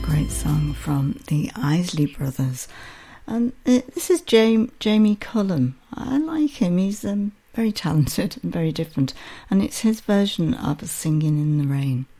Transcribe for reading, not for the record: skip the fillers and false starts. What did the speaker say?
great song from the Isley Brothers. And this is Jamie Cullum. I like him. He's very talented and very different. And it's his version of Singing in the Rain.